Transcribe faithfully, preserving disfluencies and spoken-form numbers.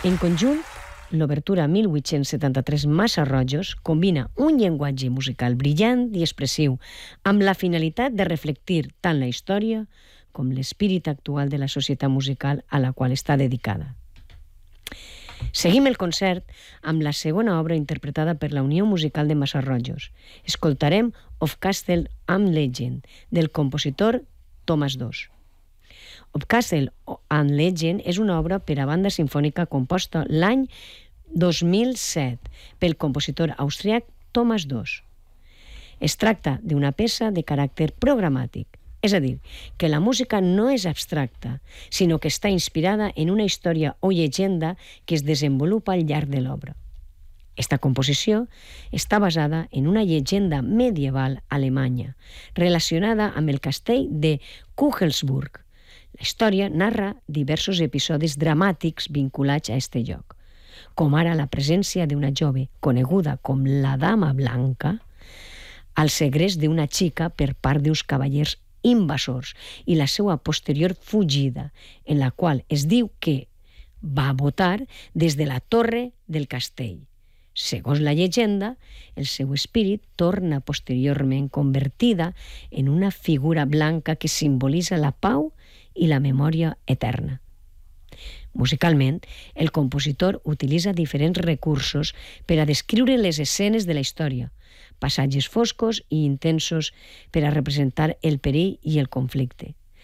En conjunt, l'obertura mil vuit-cents setanta-tres Massa-Rojos combina un llenguatge musical brillant i expressiu amb la finalitat de reflectir tant la història com l'espírit actual de la societat musical a la qual està dedicada. Seguim el concert amb la segona obra interpretada per la Unió Musical de Massa-Rojos. Escoltarem Of Castle and Legend, del compositor Thomas Doss. Of Castle and Legend és una obra per a banda sinfònica composta l'any dos mil set pel compositor austríac Thomas Doss. Es tracta d'una peça de caràcter programàtic, és a dir, que la música no és abstracta, sinó que està inspirada en una història o llegenda que es desenvolupa al llarg de l'obra. Esta composició està basada en una llegenda medieval alemanya relacionada amb el castell de Kugelsburg. La història narra diversos episodis dramàtics vinculats a este lloc, com ara la presència d'una jove coneguda com la Dama Blanca, al segrest d'una xica per part d'uns cavallers invasors i la seva posterior fugida, en la qual es diu que va votar des de la torre del castell. Segons la llegenda, el seu espírit torna posteriorment convertida en una figura blanca que simbolitza la pau i la memòria eterna. Musicalment, el compositor utilitza diferents recursos per a descriure les escenes de la història, passatges foscos i intensos per a representar el perill i el conflicte.